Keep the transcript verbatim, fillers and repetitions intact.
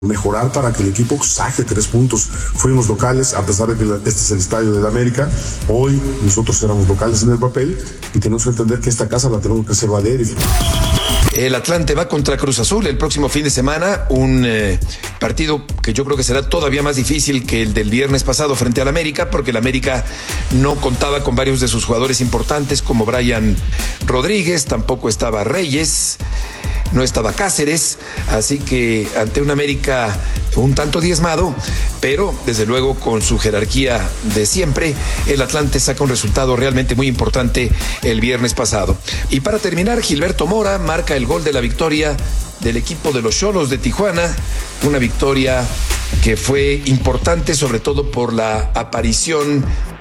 mejorar para que el equipo saque tres puntos. Fuimos locales, a pesar de que este es el Estadio de la América. Hoy nosotros éramos locales en el papel y tenemos que entender que esta casa la tenemos que hacer valer. El Atlante va contra Cruz Azul el próximo fin de semana, un eh, partido que yo creo que será todavía más difícil que el del viernes pasado frente al América, porque el América no contaba con varios de sus jugadores importantes como Brian Rodríguez, tampoco estaba Reyes, no estaba Cáceres, así que ante un América un tanto diezmado, pero desde luego con su jerarquía de siempre, el Atlante saca un resultado realmente muy importante el viernes pasado. Y para terminar, Gilberto Mora marca el gol de la victoria del equipo de los Xolos de Tijuana, una victoria que fue importante sobre todo por la aparición